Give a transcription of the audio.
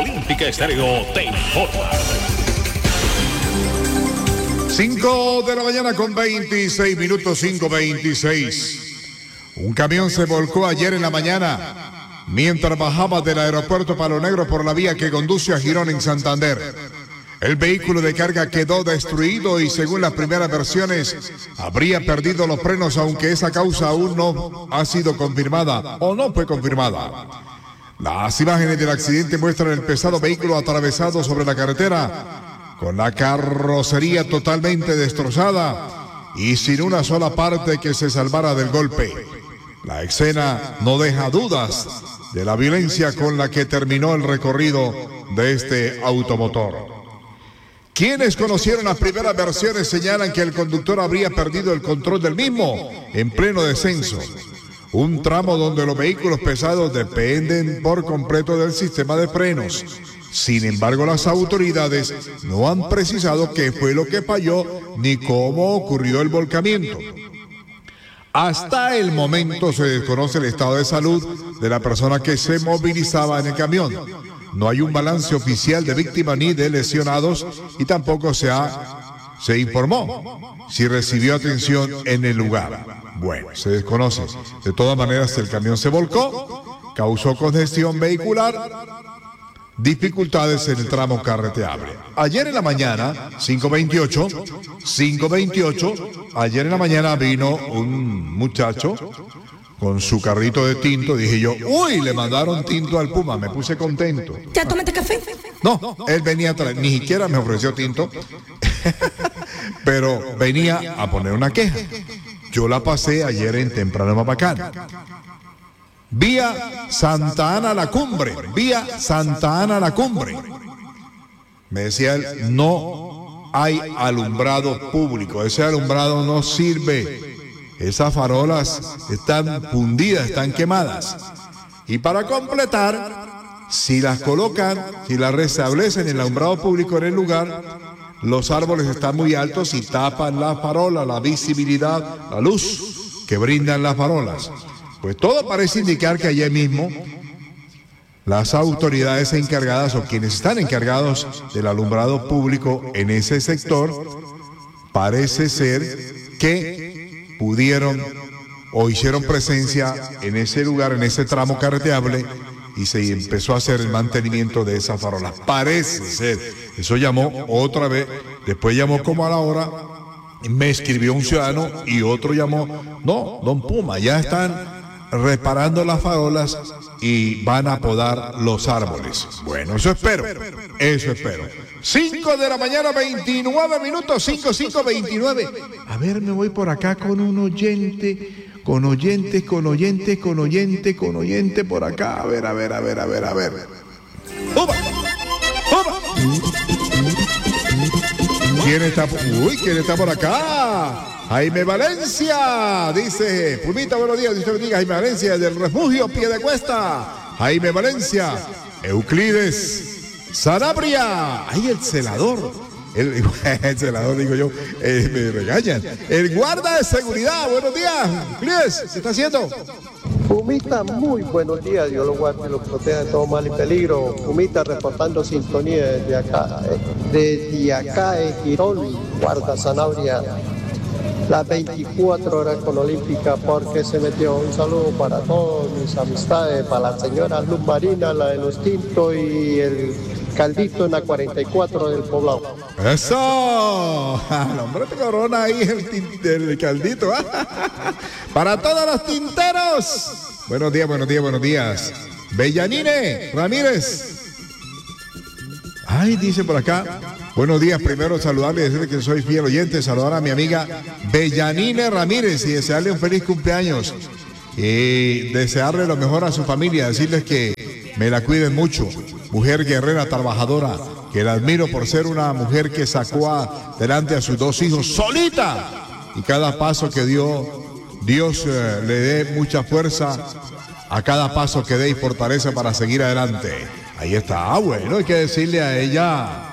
Olímpica Estéreo te informa. 5 de la mañana con 26 minutos, 5:26. Un camión se volcó ayer en la mañana mientras bajaba del aeropuerto Palo Negro por la vía que conduce a Girón en Santander. El vehículo de carga quedó destruido y según las primeras versiones habría perdido los frenos, aunque esa causa aún no ha sido confirmada o no fue confirmada. Las imágenes del accidente muestran el pesado vehículo atravesado sobre la carretera con la carrocería totalmente destrozada y sin una sola parte que se salvara del golpe. La escena no deja dudas de la violencia con la que terminó el recorrido de este automotor. Quienes conocieron las primeras versiones señalan que el conductor habría perdido el control del mismo en pleno descenso, un tramo donde los vehículos pesados dependen por completo del sistema de frenos. Sin embargo, las autoridades no han precisado qué fue lo que falló ni cómo ocurrió el volcamiento. Hasta el momento se desconoce el estado de salud de la persona que se movilizaba en el camión. No hay un balance oficial de víctimas ni de lesionados y tampoco se informó si recibió atención en el lugar. Bueno, se desconoce. De todas maneras, el camión se volcó, causó congestión vehicular, dificultades en el tramo carreteable. Ayer en la mañana, 5:28, ayer en la mañana vino un muchacho con su carrito de tinto. Dije yo, uy, le mandaron tinto al Puma, me puse contento. ¿Ya tomaste café? No, él venía atrás, ni siquiera me ofreció tinto, pero venía a poner una queja. Yo la pasé ayer en Temprano Mapacán. Vía Santa Ana La Cumbre, Me decía él, no hay alumbrado público, ese alumbrado no sirve. Esas farolas están fundidas, están quemadas. Y para completar, si las colocan, si las restablecen el alumbrado público en el lugar, los árboles están muy altos y tapan la farola, la visibilidad, la luz que brindan las farolas. Pues todo parece indicar que ayer mismo las autoridades encargadas o quienes están encargados del alumbrado público en ese sector, parece ser que pudieron o hicieron presencia en ese lugar, en ese tramo carreteable, y se empezó a hacer el mantenimiento de esas farolas. Parece ser. Eso llamó otra vez, después llamó como a la hora, me escribió un ciudadano y otro llamó, no, don Puma, ya están reparando las farolas y van a podar los árboles. Bueno, eso espero. 5 de la mañana, 29 minutos, 5:29. A ver, me voy por acá con un oyente, con oyente por acá. A ver. ¡Upa! ¿Quién está por acá? Jaime Valencia, dice, Pumita, buenos días, Dios te bendiga, Jaime Valencia, del refugio Piedecuesta. Jaime Valencia, Euclides Sanabria, ay, el celador, el celador, digo yo, me regañan. El guarda de seguridad, buenos días, Euclides, ¿qué está haciendo? Pumita, muy buenos días, Dios lo guarde y lo proteja de todo mal y peligro. Pumita reportando sintonía desde acá en Girón, guarda Sanabria. Las 24 horas con Olímpica, porque se metió. Un saludo para todos mis amistades, para la señora Luz Marina, la de los tintos, y el caldito en la 44 del Poblado. ¡Eso! El hombre te corona ahí el caldito. Para todos los tinteros. Buenos días. Bellanine Ramírez. Ay, dice por acá. Buenos días, primero saludarle y decirle que soy fiel oyente, saludar a mi amiga Bellanine Ramírez y desearle un feliz cumpleaños y desearle lo mejor a su familia, decirles que me la cuiden mucho, mujer guerrera, trabajadora, que la admiro por ser una mujer que sacó adelante a sus 2 hijos solita, y cada paso que dio, Dios le dé mucha fuerza a cada paso que dé y fortaleza para seguir adelante. Ahí está, bueno, hay que decirle a ella